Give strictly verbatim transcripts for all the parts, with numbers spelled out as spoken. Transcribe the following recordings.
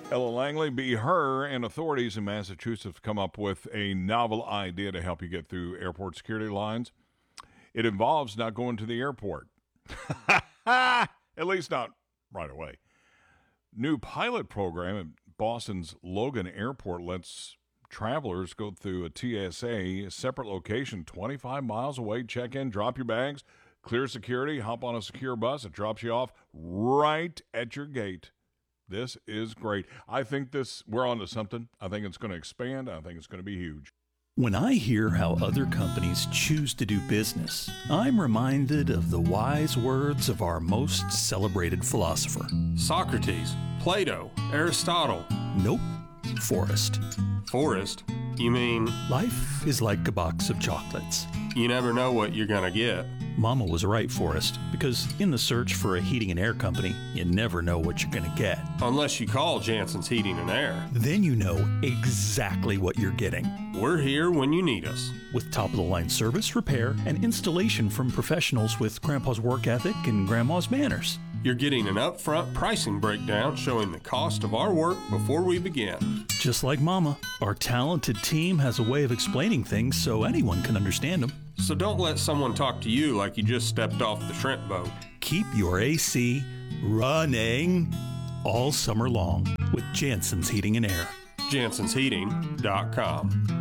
Ella Langley, be her, and authorities in Massachusetts have come up with a novel idea to help you get through airport security lines. It involves not going to the airport. At least not right away. New pilot program at Boston's Logan Airport lets travelers go through a T S A, a separate location twenty-five miles away, check in, drop your bags, clear security, hop on a secure bus. It drops you off right at your gate. This is great. I think this, we're on to something. I think it's going to expand. I think it's going to be huge. When I hear how other companies choose to do business, I'm reminded of the wise words of our most celebrated philosopher. Socrates, Plato, Aristotle. Nope, Forrest. Forrest? You mean? Life is like a box of chocolates. You never know what you're gonna get. Mama was right, Forrest, because in the search for a heating and air company, you never know what you're gonna get. Unless you call Jansen's Heating and Air. Then you know exactly what you're getting. We're here when you need us. With top-of-the-line service, repair, and installation from professionals with Grandpa's work ethic and Grandma's manners. You're getting an upfront pricing breakdown showing the cost of our work before we begin. Just like Mama, our talented team has a way of explaining things so anyone can understand them. So don't let someone talk to you like you just stepped off the shrimp boat. Keep your A C running all summer long with Jansen's Heating and Air. Jansens Heating dot com.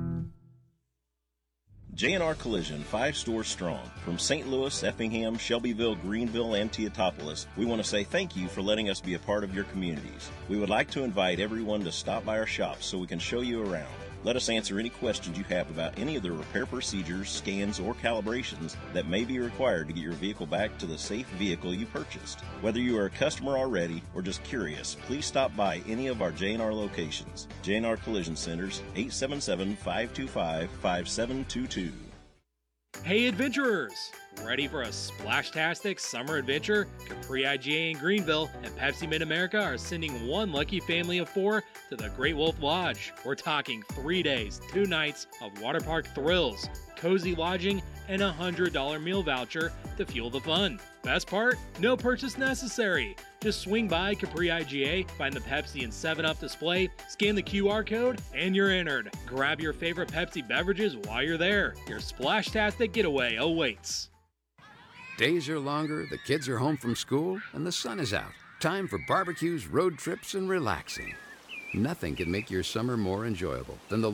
J and R Collision, five stores strong. From Saint Louis, Effingham, Shelbyville, Greenville, and Teotopolis, we want to say thank you for letting us be a part of your communities. We would like to invite everyone to stop by our shops so we can show you around. Let us answer any questions you have about any of the repair procedures, scans, or calibrations that may be required to get your vehicle back to the safe vehicle you purchased. Whether you are a customer already or just curious, please stop by any of our J and R locations. J and R Collision Centers, eight seven seven, five two five, five seven two two. Hey adventurers! Ready for a splash-tastic summer adventure? Capri I G A in Greenville and Pepsi Mid-America are sending one lucky family of four to the Great Wolf Lodge. We're talking three days, two nights of water park thrills, cozy lodging, and a one hundred dollars meal voucher to fuel the fun. Best part? No purchase necessary. Just swing by Capri I G A, find the Pepsi and seven up display, scan the Q R code, and you're entered. Grab your favorite Pepsi beverages while you're there. Your splash-tastic getaway awaits. Days are longer, the kids are home from school, and the sun is out. Time for barbecues, road trips, and relaxing. Nothing can make your summer more enjoyable than the